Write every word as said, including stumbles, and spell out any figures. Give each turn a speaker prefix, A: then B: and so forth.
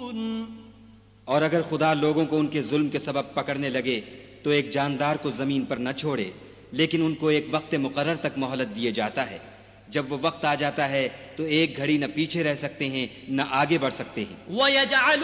A: और अगर खुदा लोगों को उनके जुल्म के सबब पकड़ने लगे तो एक जानदार को जमीन पर न छोड़े, लेकिन उनको एक वक्त मुकर्रर तक मोहलत दिए जाता है। जब वो वक्त आ जाता है तो एक घड़ी न पीछे रह सकते हैं न आगे बढ़ सकते हैं।